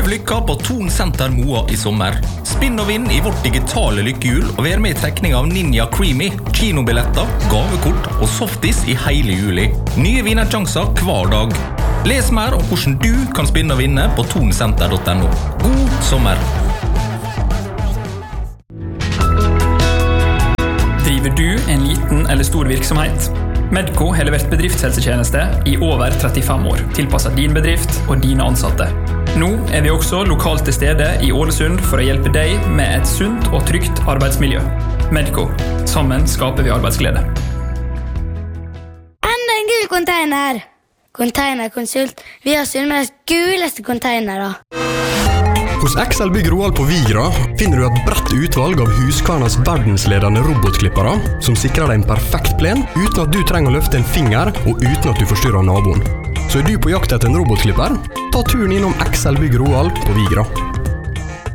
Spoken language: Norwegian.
Prøv lykka på Thon Senter Moa i sommer. Spinn og vinn i vårt digitale lykkehjul og vær med i trekning av Ninja Creamy, kinobilletter, gavekort og softis i hele juli. Nye vinnersjanser hver dag. Les mer om hvordan du kan spinne og vinne på thonsenter.no. God sommer! Driver du en liten eller stor virksomhet? Medco har levert bedriftshelsetjeneste i over 35 år, tilpasset din bedrift og dine ansatte. Nå er vi også lokalt til stede i Ålesund for å hjelpe deg med et sunt og trygt arbeidsmiljø. Medco. Sammen skaper vi arbeidsglede. Enda en gul container! Containerkonsult. Vi har Sunnmøres guleste containere. Hos XL Bygg Roald på Vigra finner du et bredt utvalg av Husqvarnas verdensledende robotklippere som sikrer deg en perfekt plen uten at du trenger å løfte en finger og uten at du forstyrrer naboen. Så er du på jakt etter en robotklipper? Ta turen innom XL Bygg Roald på Vigra.